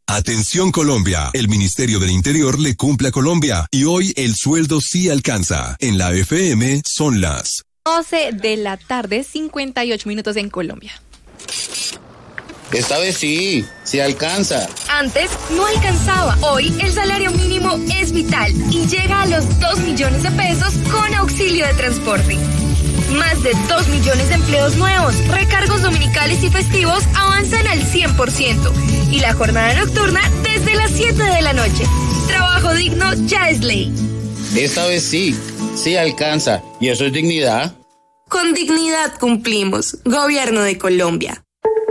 Atención Colombia, el Ministerio del Interior le cumple a Colombia y hoy el sueldo sí alcanza. En la FM son las 12 de la tarde, 58 minutos en Colombia. Esta vez sí alcanza. Antes no alcanzaba. Hoy el salario mínimo es vital y llega a los 2 millones de pesos con auxilio de transporte. Más de 2 millones de empleos nuevos, recargos dominicales y festivos avanzan al 100%. Y la jornada nocturna desde las 7 de la noche. Trabajo digno ya es ley. Esta vez sí alcanza. ¿Y eso es dignidad? Con dignidad cumplimos. Gobierno de Colombia.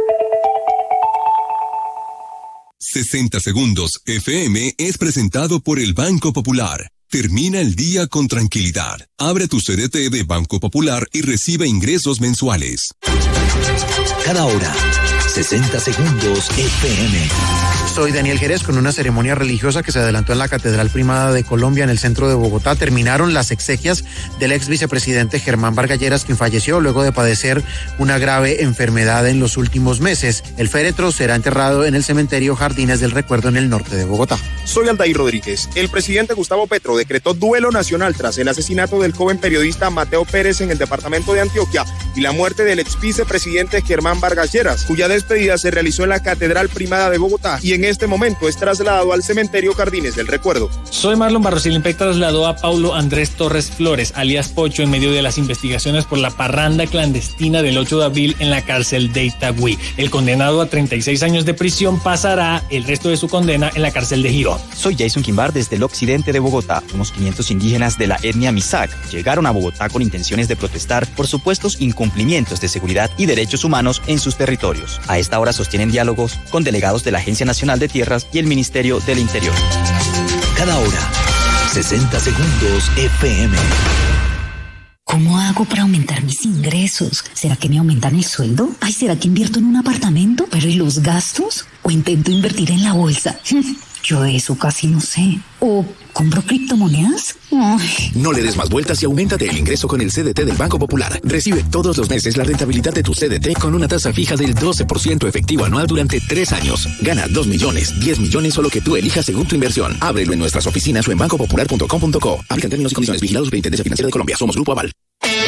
60 Segundos FM es presentado por el Banco Popular. Termina el día con tranquilidad. Abre tu CDT de Banco Popular y recibe ingresos mensuales. Cada hora, 60 Segundos FM. Soy Daniel Jerez con una ceremonia religiosa que se adelantó en la Catedral Primada de Colombia en el centro de Bogotá. Terminaron las exequias del ex vicepresidente Germán Vargas Lleras, quien falleció luego de padecer una grave enfermedad en los últimos meses. El féretro será enterrado en el cementerio Jardines del Recuerdo en el norte de Bogotá. Soy Aldair Rodríguez. El presidente Gustavo Petro decretó duelo nacional tras el asesinato del joven periodista Mateo Pérez en el departamento de Antioquia y la muerte del ex vicepresidente Germán Vargas Lleras, cuya despedida se realizó en la Catedral Primada de Bogotá y en este momento es trasladado al cementerio Jardines del Recuerdo. Soy Marlon Barros y el IMPEC trasladó a Paulo Andrés Torres Flores, alias Pocho, en medio de las investigaciones por la parranda clandestina del 8 de abril en la cárcel de Itagüí. El condenado a 36 años de prisión pasará el resto de su condena en la cárcel de Girón. Soy Jason Quimbar desde el occidente de Bogotá. Unos 500 indígenas de la etnia Misak llegaron a Bogotá con intenciones de protestar por supuestos incumplimientos de seguridad y derechos humanos en sus territorios. A esta hora sostienen diálogos con delegados de la Agencia Nacional de Tierras y el Ministerio del Interior. Cada hora, 60 Segundos FM. ¿Cómo hago para aumentar mis ingresos? ¿Será que me aumentan el sueldo? Ay, ¿será que invierto en un apartamento? ¿Pero y los gastos? ¿O intento invertir en la bolsa? Yo eso casi no sé. ¿O compro criptomonedas? Ay. No le des más vueltas y auméntate el ingreso con el CDT del Banco Popular. Recibe todos los meses la rentabilidad de tu CDT con una tasa fija del 12% efectivo anual durante 3 años. Gana 2 millones, 10 millones o lo que tú elijas según tu inversión. Ábrelo en nuestras oficinas o en bancopopular.com.co. Aplican términos y condiciones. Vigilados Superintendencia Financiera de Colombia. Somos Grupo Aval.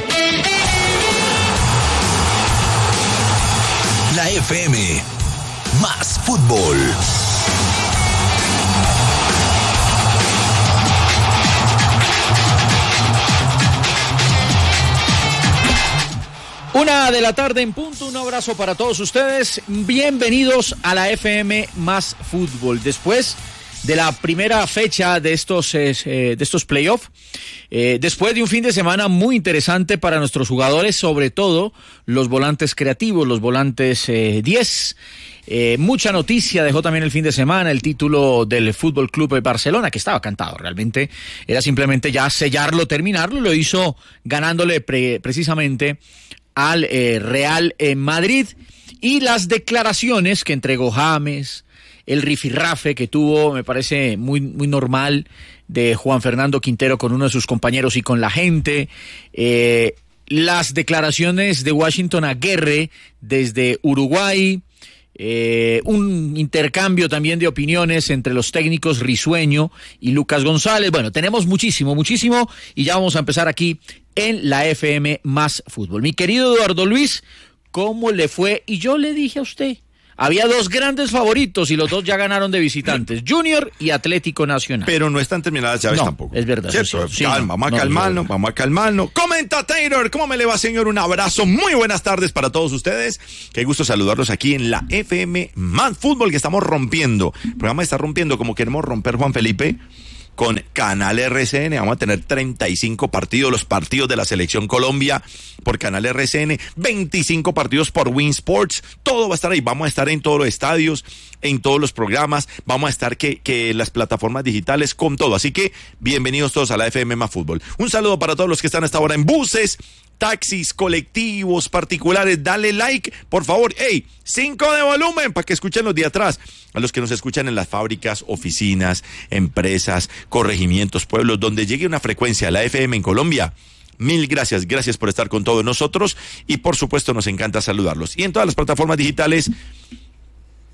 La FM. Más fútbol. Una de la tarde en punto, un abrazo para todos ustedes, bienvenidos a la FM Más Fútbol. Después de la primera fecha de estos playoffs, después de un fin de semana muy interesante para nuestros jugadores, sobre todo los volantes creativos, los volantes 10. Mucha noticia dejó también el fin de semana el título del Fútbol Club Barcelona, que estaba cantado, realmente era simplemente ya sellarlo, terminarlo, lo hizo ganándole precisamente al Real Madrid, y las declaraciones que entregó James, el rifirrafe que tuvo, me parece muy normal, de Juan Fernando Quintero con uno de sus compañeros y con la gente, las declaraciones de Washington Aguirre desde Uruguay, un intercambio también de opiniones entre los técnicos Risueño y Lucas González. Bueno, tenemos muchísimo, y ya vamos a empezar aquí en la FM Más Fútbol. Mi querido Eduardo Luis, ¿cómo le fue? Y yo le dije a usted, había 2 grandes favoritos y los 2 ya ganaron de visitantes, Junior y Atlético Nacional. Pero no están terminadas las llaves tampoco. Es verdad. ¿Cierto? Sí, Calma, vamos a calmarnos. Comentator, ¿cómo me le va, señor? Un abrazo, muy buenas tardes para todos ustedes. Qué gusto saludarlos aquí en la FM Más Fútbol, que estamos rompiendo. El programa está rompiendo como queremos romper, Juan Felipe, con Canal RCN. Vamos a tener 35 partidos, los partidos de la Selección Colombia por Canal RCN, 25 partidos por Win Sports, todo va a estar ahí. Vamos a estar en todos los estadios, en todos los programas, vamos a estar que las plataformas digitales, con todo. Así que bienvenidos todos a la FM Más Fútbol. Un saludo para todos los que están hasta ahora en buses, taxis, colectivos, particulares. Dale like, por favor. 5 de volumen para que escuchen los de atrás. A los que nos escuchan en las fábricas, oficinas, empresas, corregimientos, pueblos, donde llegue una frecuencia a la FM en Colombia. Mil gracias por estar con todos nosotros y por supuesto nos encanta saludarlos. Y en todas las plataformas digitales,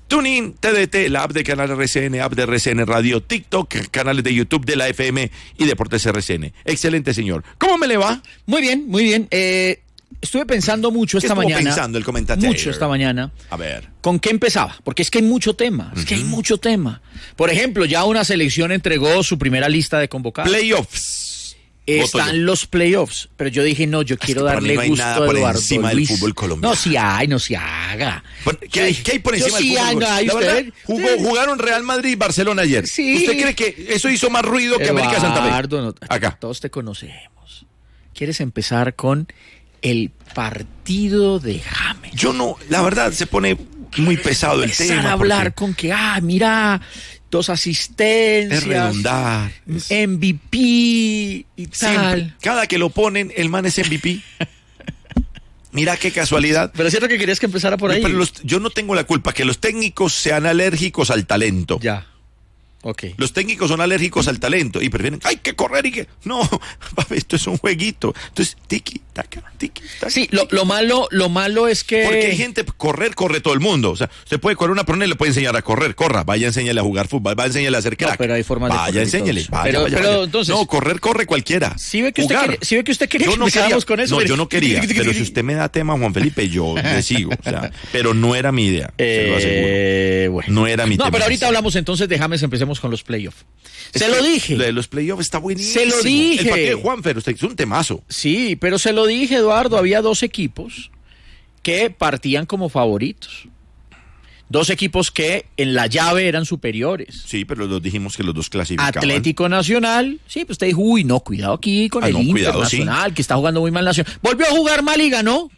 TuneIn, TDT, la app de Canal RCN, app de RCN Radio, TikTok, canales de YouTube de la FM y Deportes RCN. Excelente, señor. ¿Cómo me le va? Muy bien, muy bien. Estuve pensando mucho esta mañana. Pensando el comentario. Mucho esta mañana. A ver. ¿Con qué empezaba? Porque es que hay mucho tema. Es que hay mucho tema. Por ejemplo, ya una selección entregó su primera lista de convocados. Playoffs. Están los playoffs, pero yo dije, no, yo quiero darle no hay gusto nada a por Eduardo encima Luis. del fútbol colombiano. No se haga. ¿Qué hay por encima del fútbol? La verdad, jugaron Real Madrid y Barcelona ayer. Sí. ¿Usted cree que eso hizo más ruido que América Santa Fe? No, acá. Todos te conocemos. ¿Quieres empezar con el partido de James? Yo no, la verdad, se pone muy pesado el tema. Empezar a hablar con que, mira, 2 asistencias. Es redundar. MVP y tal. Siempre, cada que lo ponen, el man es MVP. Mira qué casualidad. Pero es cierto que querías que empezara por ahí. Pero yo no tengo la culpa que los técnicos sean alérgicos al talento. Ya. Okay. Los técnicos son alérgicos al talento y prefieren, hay que correr y que... No, papi, esto es un jueguito. Entonces, tiki, taka, tiki, taka. Sí, lo malo es que... Porque hay gente, corre todo el mundo. O sea, usted puede correr una persona y le puede enseñar a correr, corra, vaya, enséñale a jugar fútbol, vaya, enséñale a hacer crack. No, pero hay formas de vaya, enséñale, vaya. Entonces... No, corre cualquiera. Sí ve que usted quería que empezáramos con eso. No, yo no quería, pero si usted me da tema, Juan Felipe, yo le sigo. O sea, pero no era mi idea, se lo aseguro. Bueno. No era mi tema. No, pero ahorita hablamos entonces de James, empecemos con los playoffs. Se lo dije. Lo de los playoffs está buenísimo. Se lo dije. El partido de Juanfer, usted es un temazo. Sí, pero se lo dije, Eduardo. Había 2 equipos que partían como favoritos. 2 equipos que en la llave eran superiores. Sí, pero los dos dijimos que los dos clasificaban. Atlético Nacional. Sí, pues usted dijo, uy, no, cuidado aquí con el Internacional, que está jugando muy mal Nacional. ¿Volvió a jugar mal y ganó?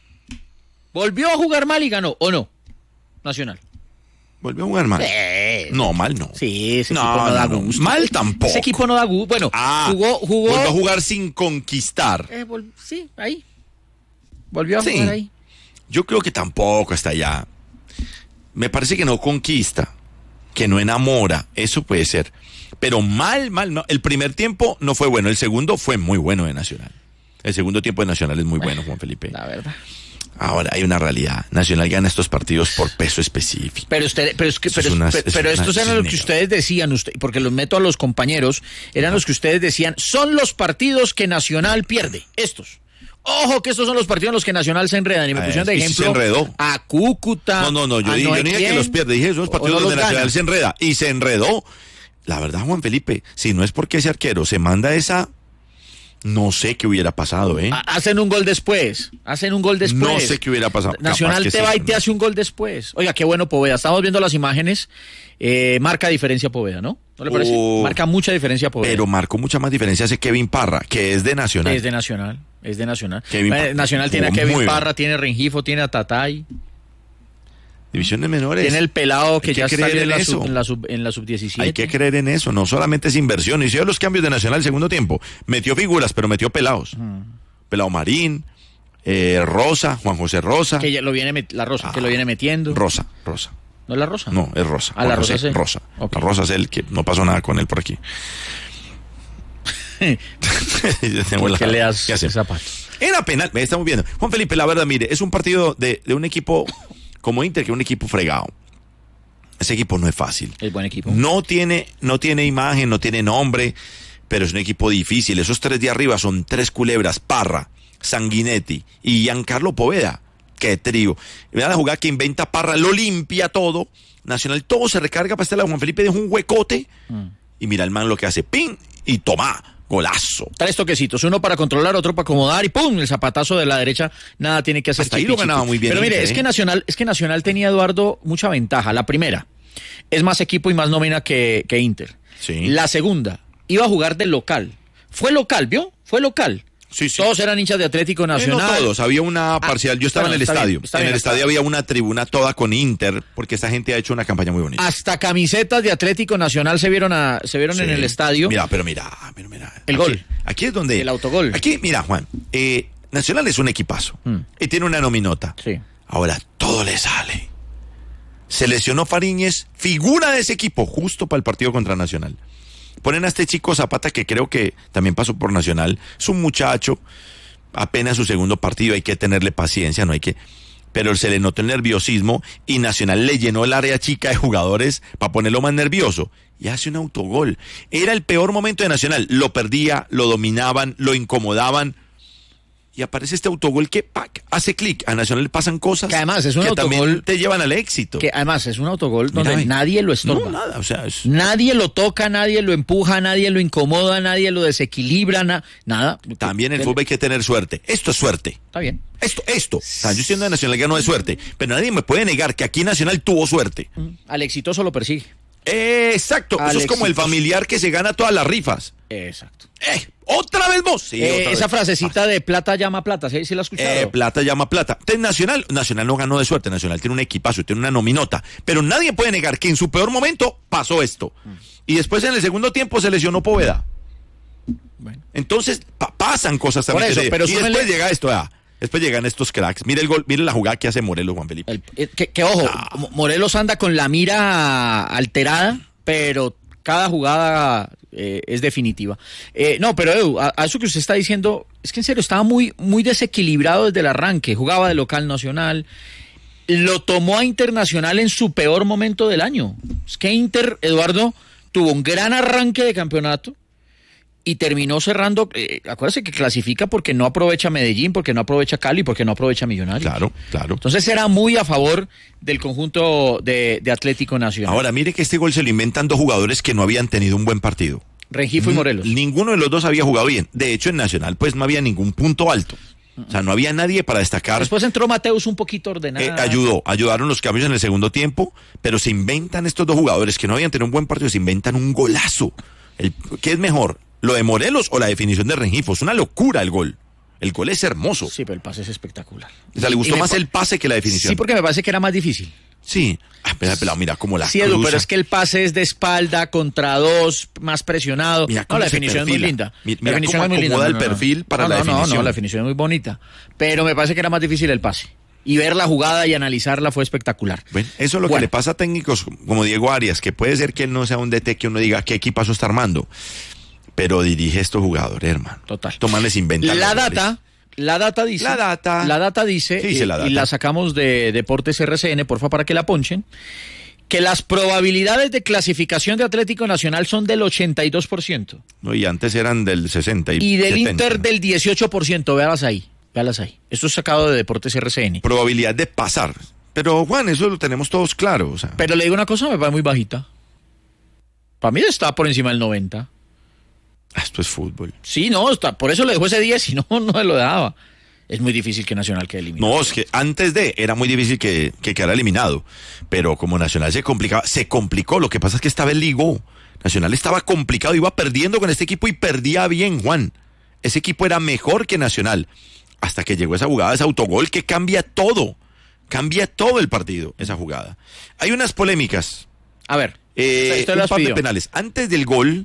¿O no? Nacional. ¿Volvió a jugar mal? No, mal no. Sí, ese equipo no da gusto. Mal tampoco. Ese equipo no da gusto. Bueno, jugó. Volvió a jugar sin conquistar. Sí, ahí. Volvió a jugar ahí. Yo creo que tampoco hasta allá. Me parece que no conquista, que no enamora. Eso puede ser. Pero mal no. El primer tiempo no fue bueno. El segundo fue muy bueno de Nacional. El segundo tiempo de Nacional es muy bueno, Juan Felipe. La verdad. Ahora hay una realidad. Nacional gana estos partidos por peso específico. Pero estos eran lo que ustedes decían, porque los meto a los compañeros, eran los que ustedes decían, son los partidos que Nacional pierde. Estos. Ojo que estos son los partidos en los que Nacional se enreda. Y me pusieron de ejemplo se enredó. a Cúcuta. No, yo dije que los pierde. Dije, son los partidos donde Nacional se enreda. Y se enredó. La verdad, Juan Felipe, si no es porque ese arquero se manda esa... No sé qué hubiera pasado, Hacen un gol después. No sé qué hubiera pasado. Nacional te va y te hace un gol después. Oiga, qué bueno Poveda. Estamos viendo las imágenes. Marca diferencia Poveda, ¿no? ¿No le parece? Marca mucha diferencia Poveda. Pero marcó mucha más diferencia ese Kevin Parra, que es de Nacional. Es de Nacional. Nacional tiene a Kevin Parra, tiene a Rengifo, tiene a Tatay. Divisiones menores. Tiene el pelado que ya está en la en sub-17. Hay que creer en eso, no solamente es inversión. Hicieron los cambios de Nacional el segundo tiempo. Metió figuras, pero metió pelados. Pelado Marín, Rosa, Juan José Rosa. Que lo viene que lo viene metiendo. Rosa. ¿No es la Rosa? No, es Rosa. La Rosa es Rosa. Okay. La Rosa es el que no pasó nada con él por aquí. ¿Qué le das ese zapato? Era penal, me estamos viendo. Juan Felipe, la verdad, mire, es un partido de un equipo como Inter, que es un equipo fregado. Ese equipo no es fácil. Es buen equipo. No tiene imagen, no tiene nombre, pero es un equipo difícil. Esos 3 de arriba son 3 culebras: Parra, Sanguinetti y Giancarlo Poveda. Qué trío. Mira la jugada que inventa Parra, lo limpia todo. Nacional todo se recarga para estar. Juan Felipe deja un huecote y mira el man lo que hace. ¡Pin! Y toma. Golazo. 3 toquecitos, uno para controlar, otro para acomodar y ¡pum! El zapatazo de la derecha, nada tiene que hacer. Hasta ahí lo ganaba muy bien. Pero mire, es que Nacional tenía, Eduardo, mucha ventaja. La primera, es más equipo y más nómina que Inter. Sí. La segunda, iba a jugar de local. Fue local, ¿vio? Fue local. Sí. Todos eran hinchas de Atlético Nacional. No todos, había una parcial. Yo estaba en el estadio. En el estadio había una tribuna toda con Inter, porque esta gente ha hecho una campaña muy bonita. Hasta camisetas de Atlético Nacional se vieron en el estadio. Mira. El gol. Aquí es donde... El autogol. Aquí, mira, Juan, Nacional es un equipazo. Y tiene una nominota. Sí. Ahora, todo le sale. Se lesionó Fariñez, figura de ese equipo, justo para el partido contra Nacional. Ponen a este chico Zapata, que creo que también pasó por Nacional. Es un muchacho, apenas su segundo partido, hay que tenerle paciencia, no hay que... pero se le notó el nerviosismo y Nacional le llenó el área chica de jugadores para ponerlo más nervioso. Y hace un autogol. Era el peor momento de Nacional. Lo perdía, lo dominaban, lo incomodaban. Y aparece este autogol que hace clic. A Nacional le pasan cosas que además es un que autogol también te llevan al éxito. Que además es un autogol donde nadie lo estorba. No, nada, o sea, nadie lo toca, nadie lo empuja, nadie lo incomoda, nadie lo desequilibra, nada. También en el fútbol hay que tener suerte. Esto es suerte. Está bien. Esto. O sea, yo siendo de Nacional que no es suerte, pero nadie me puede negar que aquí Nacional tuvo suerte. Al exitoso lo persigue. Exacto. Eso es como el familiar que se gana todas las rifas. Exacto. ¿Otra vez vos? Sí, otra esa vez. frasecita de plata llama plata, ¿sí la has escuchado? Plata llama plata. Entonces, Nacional no ganó de suerte. Nacional tiene un equipazo, tiene una nominota. Pero nadie puede negar que en su peor momento pasó esto. Y después en el segundo tiempo se lesionó Poveda. Bueno. Entonces pasan cosas también. Por eso, pero y después llega esto, después llegan estos cracks. Mire el gol, mire la jugada que hace Morelos, Juan Felipe. Que ojo, Morelos anda con la mira alterada, pero cada jugada es definitiva. No, pero Edu, a eso que usted está diciendo, es que en serio, estaba muy, muy desequilibrado desde el arranque. Jugaba de local Nacional, lo tomó a Internacional en su peor momento del año. Es que Inter, Eduardo, tuvo un gran arranque de campeonato y terminó cerrando, acuérdese que clasifica porque no aprovecha Medellín, porque no aprovecha Cali, porque no aprovecha Millonarios. Claro. Entonces era muy a favor del conjunto de Atlético Nacional. Ahora, mire que este gol se lo inventan dos jugadores que no habían tenido un buen partido. Rengifo y Morelos. Ninguno de los dos había jugado bien. De hecho, en Nacional pues no había ningún punto alto. O sea, no había nadie para destacar. Después entró Mateus un poquito ordenado. Ayudaron los cambios en el segundo tiempo, pero se inventan estos dos jugadores que no habían tenido un buen partido, se inventan un golazo. ¿Qué es mejor? ¿Lo de Morelos o la definición de Rengifo? Es una locura el gol. El gol es hermoso. Sí, pero el pase es espectacular. O sea, le gustó más el pase que la definición. Sí, porque me parece que era más difícil. Sí. Pelado, mira cómo la sí, Edu, pero es que el pase es de espalda, contra dos, más presionado. Mira la definición es muy linda. Mira cómo acomoda el perfil para la definición. No, la definición es muy bonita. Pero me parece que era más difícil el pase. Y ver la jugada y analizarla fue espectacular. Bueno, eso es lo que le pasa a técnicos como Diego Arias, que puede ser que él no sea un DT que uno diga qué equipazo está armando. Pero dirige estos jugadores, hermano. Total. Tomarles inventar. La data dice. Sí, y la sacamos de Deportes RCN, porfa, para que la ponchen, que las probabilidades de clasificación de Atlético Nacional son del 82%. No, y antes eran del 60%. Y del 70%. Inter del 18%, véalas ahí. Esto es sacado de Deportes RCN. Probabilidad de pasar. Pero, Juan, eso lo tenemos todos claros. O sea. Pero le digo una cosa, me parece muy bajita. Para mí está por encima del 90%. Esto es fútbol. Sí, no, por eso le dejó ese 10, si no se lo dejaba. Es muy difícil que Nacional quede eliminado. No, es que antes era muy difícil que quedara eliminado. Pero como Nacional se complicó. Lo que pasa es que esta vez ligó. Nacional estaba complicado, iba perdiendo con este equipo y perdía bien, Juan. Ese equipo era mejor que Nacional. Hasta que llegó esa jugada, ese autogol que cambia todo. Cambia todo el partido, esa jugada. Hay unas polémicas. A ver. Un par de penales. Antes del gol,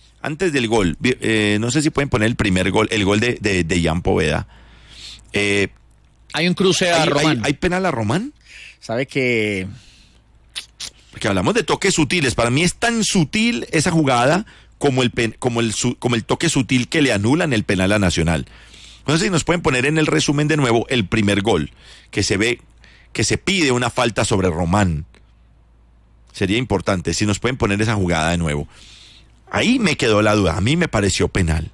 no sé si pueden poner el primer gol, el gol de Jan Poveda. Hay un cruce a Román. ¿Hay penal a Román? ¿Sabe que? Porque hablamos de toques sutiles. Para mí es tan sutil esa jugada como el toque sutil que le anulan el penal a Nacional. No sé si nos pueden poner en el resumen de nuevo el primer gol, que se ve que se pide una falta sobre Román. Sería importante si nos pueden poner esa jugada de nuevo. Ahí me quedó la duda. A mí me pareció penal.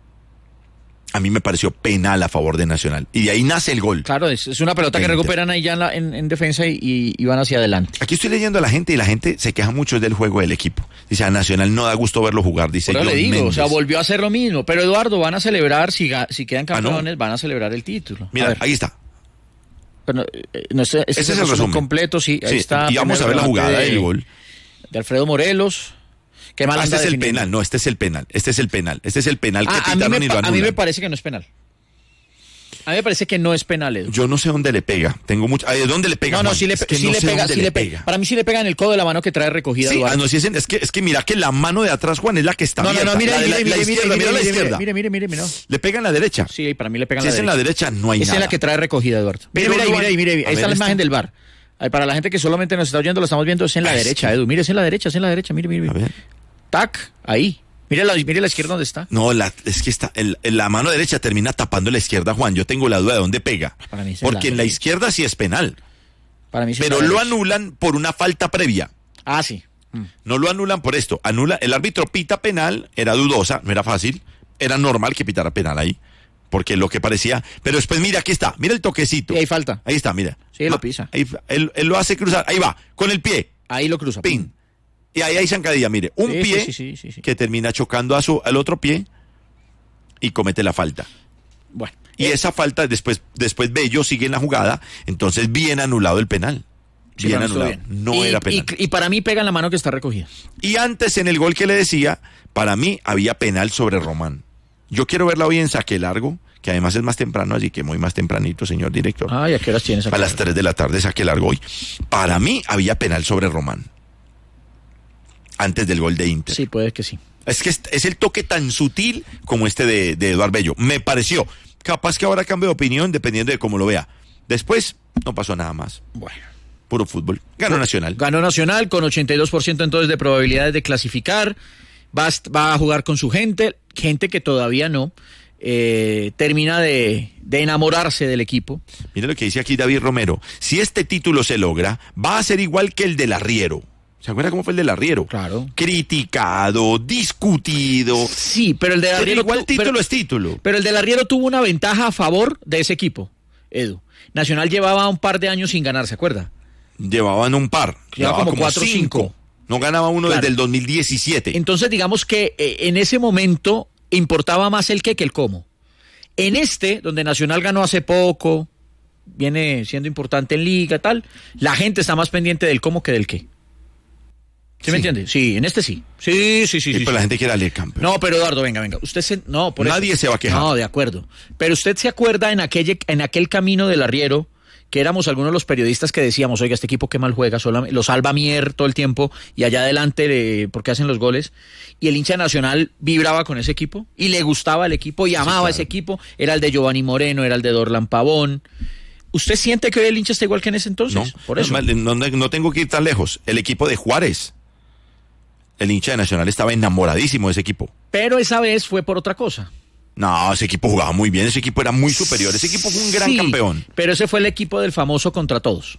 A favor de Nacional. Y de ahí nace el gol. Claro, es una pelota que recuperan ahí ya en defensa y van hacia adelante. Aquí estoy leyendo a la gente y la gente se queja mucho del juego del equipo. Dice, a Nacional no da gusto verlo jugar. Dice John le digo, Méndez. O sea, volvió a hacer lo mismo. Pero Eduardo, van a celebrar, si quedan campeones, van a celebrar el título. Mira, ahí está. Pero, ese es el resumen completo, sí, ahí está. Y vamos a ver la jugada del gol. De Alfredo Morelos. Qué mal este es el penal, no, este es el penal que pitaron y lo anulan. A mí me parece que no es penal. A mí me parece que no es penal, Edu. Yo no sé dónde le pega. ¿Dónde le pega? No, sí le pega. Para mí sí le pega en el codo de la mano que trae recogida. Sí, es que mira que la mano de atrás, Juan, es la que está abierta. Mira la izquierda. Mire. Le pega en la derecha. Sí, para mí le pega en la derecha. Si es en la derecha, no hay nada. Esa es la que trae recogida, Eduardo. Mire. Ahí está la imagen del VAR. Para la gente que solamente nos está oyendo, lo estamos viendo, es en la derecha, Edu. Mire, es en la derecha, mire. A ver. Tac, ahí. Mire la izquierda dónde está. No, es que está, la mano derecha termina tapando la izquierda, Juan. Yo tengo la duda de dónde pega. Para mí porque en la izquierda sí es penal. Para mí sí. Pero lo anulan por una falta previa. Ah, sí. No lo anulan por esto. El árbitro pita penal, era dudosa, no era fácil. Era normal que pitara penal ahí. Porque lo que parecía. Pero después, mira, aquí está. Mira el toquecito. Y ahí falta. Ahí está, mira. Sí, lo pisa. Ahí, él lo hace cruzar. Ahí va, con el pie. Ahí lo cruza. Pin. Y ahí hay zancadilla, mire. Un pie que termina chocando al otro pie y comete la falta. Bueno. Y esa falta, después Bello sigue en la jugada. Entonces, bien anulado el penal. Sí, bien anulado. No era penal. Y para mí pega en la mano que está recogida. Y antes, en el gol que le decía, para mí había penal sobre Román. Yo quiero verla hoy en saque largo, que además es más temprano, así que muy más tempranito, señor director. ¿Y a qué horas tienes? A las 3 de la tarde, saque largo hoy. Para mí había penal sobre Román. Antes del gol de Inter. Sí, puede que sí. Es que es el toque tan sutil como este de Eduardo Bello. Me pareció. Capaz que ahora cambie de opinión dependiendo de cómo lo vea. Después, no pasó nada más. Bueno. Puro fútbol. Ganó Nacional. Ganó Nacional con 82% entonces de probabilidades de clasificar. Va a jugar con su gente que todavía no termina de enamorarse del equipo. Mira lo que dice aquí David Romero. Si este título se logra, va a ser igual que el del Arriero. ¿Se acuerda cómo fue el del Arriero? Claro. Criticado, discutido. Sí, pero el del Arriero... Igual título es título. Pero el del Arriero tuvo una ventaja a favor de ese equipo, Edu. Nacional llevaba un par de años sin ganar, ¿se acuerda? Llevaban un par. Llevaba como 4 o 5. No ganaba uno desde el 2017. Entonces, digamos que en ese momento importaba más el qué que el cómo. En donde Nacional ganó hace poco, viene siendo importante en liga, tal, la gente está más pendiente del cómo que del qué. ¿Sí me entiende? Sí, en sí. Sí. Pero la gente quiere leer campeón. No, pero Eduardo, venga. Nadie se va a quejar. No, de acuerdo. Pero usted se acuerda en aquel camino del Arriero, que éramos algunos de los periodistas que decíamos, oiga, este equipo qué mal juega, lo salva Mier todo el tiempo, y allá adelante porque hacen los goles, y el hincha Nacional vibraba con ese equipo, y le gustaba el equipo, y amaba ese equipo, era el de Giovanni Moreno, era el de Dorlan Pavón. ¿Usted siente que hoy el hincha está igual que en ese entonces? No, por eso. No tengo que ir tan lejos. El equipo de Juárez, el hincha de Nacional estaba enamoradísimo de ese equipo. Pero esa vez fue por otra cosa. No, ese equipo jugaba muy bien, ese equipo era muy superior, ese equipo fue un gran campeón. Pero ese fue el equipo del famoso contra todos.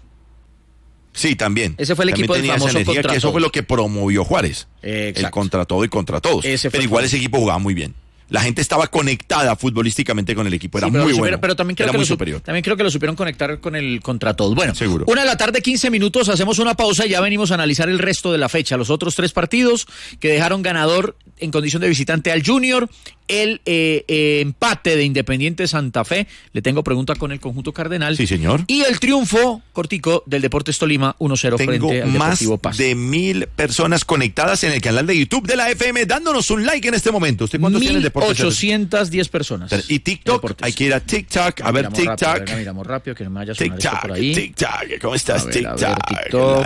Sí, también. Ese fue el equipo del famoso contra todos. Eso fue lo que promovió Juárez. Exacto. El contra todo y contra todos. Pero igual ese equipo jugaba muy bien. La gente estaba conectada futbolísticamente con el equipo, era muy bueno. Pero también creo era que muy superior. También creo que lo supieron conectar con el contra todos. Bueno, seguro. 1:15 p.m, hacemos una pausa y ya venimos a analizar el resto de la fecha. Los otros 3 partidos que dejaron ganador en condición de visitante al Junior, el empate de Independiente Santa Fe, le tengo pregunta con el conjunto cardenal. Sí, señor. Y el triunfo cortico del Deportes Tolima 1-0 frente al Deportivo Pasto. Tengo más de 1,000 personas conectadas en el canal de YouTube de la FM, dándonos un like en este momento. ¿Usted cuántos tiene el Deportes? 810 personas. Y TikTok, hay que ir a TikTok, a ver TikTok. Miramos rápido, que no me vaya a sonar esto por ahí. TikTok, ¿cómo estás? TikTok, la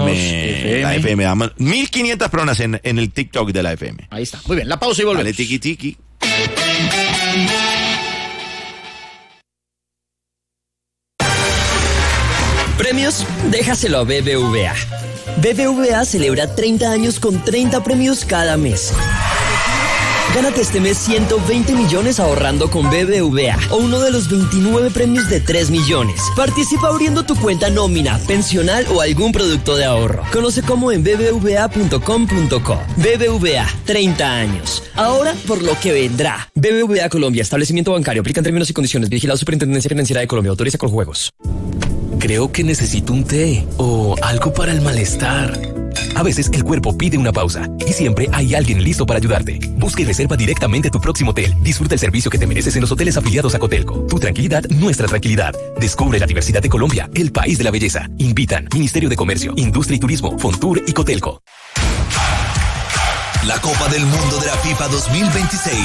FM. La FM, damos 1,500 personas en el TikTok de la FM. Ahí está, muy bien, la pausa y volvemos. Dale, tiki. Premios, déjaselo a BBVA. BBVA celebra 30 años con 30 premios cada mes. Gánate este mes 120 millones ahorrando con BBVA o uno de los 29 premios de 3 millones. Participa abriendo tu cuenta nómina, pensional o algún producto de ahorro. Conoce cómo en bbva.com.co. BBVA, 30 años. Ahora por lo que vendrá. BBVA Colombia, establecimiento bancario. Aplican términos y condiciones. Vigilado Superintendencia Financiera de Colombia. Autoriza con juegos. Creo que necesito un té o algo para el malestar. A veces el cuerpo pide una pausa y siempre hay alguien listo para ayudarte. Busca y reserva directamente tu próximo hotel. Disfruta el servicio que te mereces en los hoteles afiliados a Cotelco. Tu tranquilidad, nuestra tranquilidad. Descubre la diversidad de Colombia, el país de la belleza. Invitan Ministerio de Comercio, Industria y Turismo, Fontur y Cotelco. La Copa del Mundo de la FIFA 2026